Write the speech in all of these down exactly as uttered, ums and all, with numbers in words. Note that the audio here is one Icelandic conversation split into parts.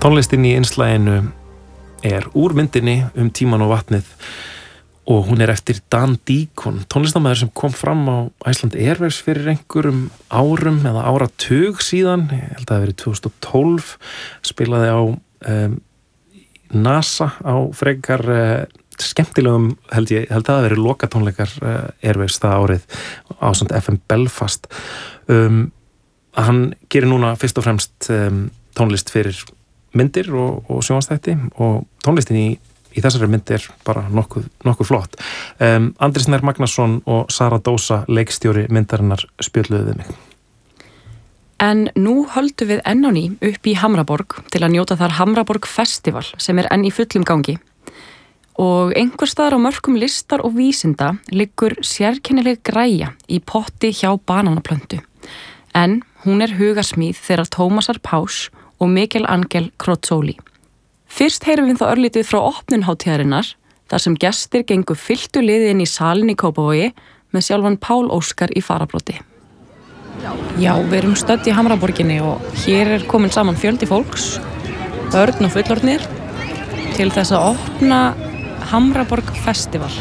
Tónlistin í innslaginu er úr myndinni Um tímann og vatnið og hún er eftir Dan Deacon, tónlistarmaður sem kom fram á Iceland Airwaves fyrir einhverjum árum eða áratug síðan, ég held að það hafi verið tvö þúsund og tólf, spilaði á um, NASA á frekar uh, skemmtilegum, held ég, held að það hafi verið lokatónleikar uh, Airwaves það árið á samt F M Belfast. Um, hann gerir núna fyrst og fremst um, tónlist fyrir myndir og, og sjónvarpsþætti og tónlistin í, í þessari mynd er bara nokkuð, nokkuð flott. Um, Andri Snær Magnason og Sara Dósa, leikstjóri myndarinnar, spjölluðu við mig. En nú höldum við enn á ný upp í Hamraborg til að njóta þar Hamraborg Festival sem er enn í fullum gangi. Og einhver staðar á mörkum listar og vísinda liggur sérkennileg græja í potti hjá bananaplöntu. En hún er hugarsmíð þeirra Tómasar Pás og Miguel Ángel Crozzoli. Fyrst heyrum við þá örlítið frá opnun hátíðarinnar, þar sem gestir gengu fylltu liði inn í salin í Kópavogi með sjálfan Pál Óskar í fararbroddi. Já, við erum stödd í Hamraborginni og hér er komin saman fjöldi fólks, börn og fullorðnir, til þess að opna Hamraborg Festival.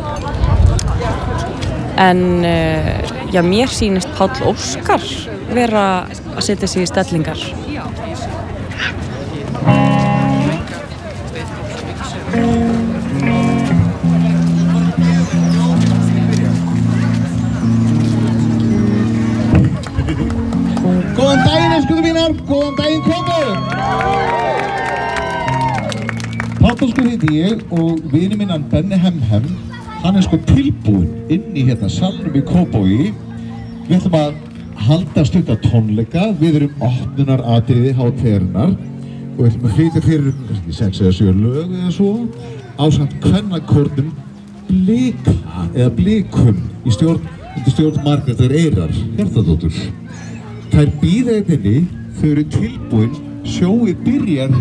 En já, mér sýnist Páll Óskar vera að setja sig í stellingar. Góðan daginn, elskuðu mínar, góðan daginn, Kópavogur! Páll Óskar heiti ég og vinur minn hann Benni Hemhem, hann er sko tilbúinn inn í hérna salnum í Kópavogi. Við ætlum að halda stutta tónleika, við erum opnunaratriði hátíðarinnar og við ætlum að flytja fyrir kannski sex eða sjö lög eða svo ásamt kvennakórnum Blika eða Blikum í stjórn, undir stjórn Margrétar Eyrar Hjartardóttur. Þær bíða einnig, þau eru tilbúin, sjóið byrjar